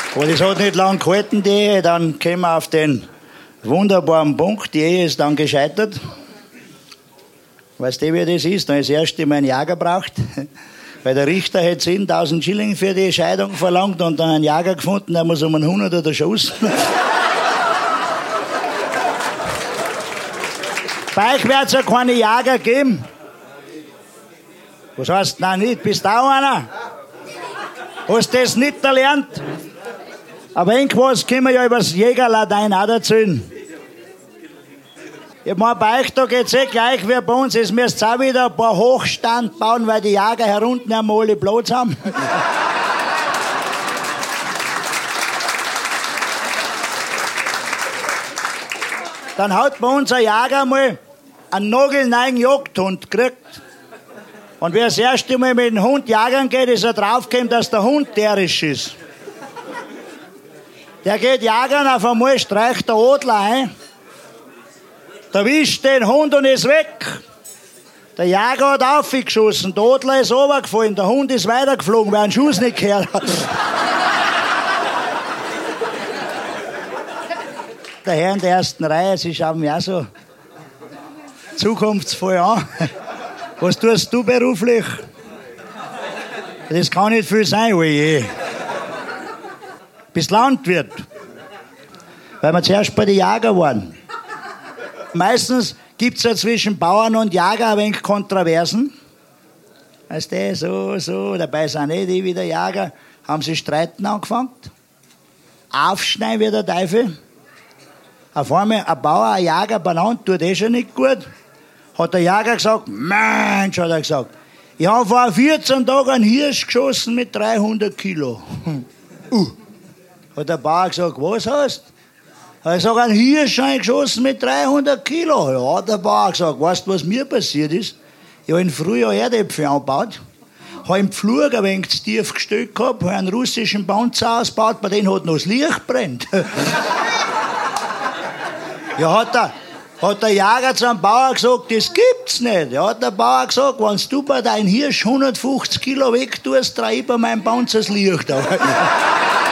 Aber das hat nicht lang gehalten, die Ehe. Dann kämen wir auf den wunderbaren Punkt. Die Ehe ist dann gescheitert. Weißt du, wie das ist? Dann ist das erste Mal ein Jäger braucht. Weil der Richter hätte 10.000 Schilling für die Scheidung verlangt und dann einen Jäger gefunden, der muss um einen 100er erschossen. Bei euch wird es ja keine Jäger geben. Was heißt, nein, nicht? Bist du auch einer? Hast du das nicht erlernt? Aber irgendwas können wir ja über das Jägerlatein auch erzählen. Ich meine, bei euch da geht's gleich wie bei uns. Jetzt müsst ihr auch wieder ein paar Hochstand bauen, weil die Jäger herunten einmal alle Platz haben. Dann hat bei uns ein Jäger mal einen nagelneuen Jagdhund gekriegt. Und wer das erste Mal mit dem Hund jagen geht, ist er draufgekommen, dass der Hund derisch ist. Der geht jagen, auf einmal streicht der Adler ein. Der wischt den Hund und ist weg. Der Jäger hat aufgeschossen, der Adler ist runtergefallen, der Hund ist weitergeflogen, weil er einen Schuss nicht gehört hat. Der Herr in der ersten Reihe, Sie schauen mich auch so zukunftsvoll an. Was tust du beruflich? Das kann nicht viel sein, oje. Bist Landwirt. Weil wir zuerst bei den Jägern waren. Meistens gibt es ja zwischen Bauern und Jäger ein wenig Kontroversen. Weißt du, so, dabei sind die wieder Jäger, haben sie streiten angefangen. Aufschneiden wie der Teufel. Auf einmal ein Bauer, ein Jäger benannt, tut schon nicht gut. Hat der Jäger gesagt, Mensch, hat er gesagt, ich habe vor 14 Tagen einen Hirsch geschossen mit 300 Kilo. Hat der Bauer gesagt, was hast du? Hat er gesagt, einen Hirsch geschossen mit 300 Kilo. Ja, hat der Bauer gesagt, weißt du, was mir passiert ist? Ich habe im Frühjahr Erdäpfel angebaut, habe im Pflug ein wenig zu tief gestellt gehabt, habe einen russischen Panzer ausgebaut, bei dem hat noch das Licht brennt. Ja, hat der Jäger zum Bauer gesagt, das gibt's nicht. Ja, hat der Bauer gesagt, wenn du bei deinem Hirsch 150 Kilo wegtust, drehe ich bei meinem Panzer das Licht auf.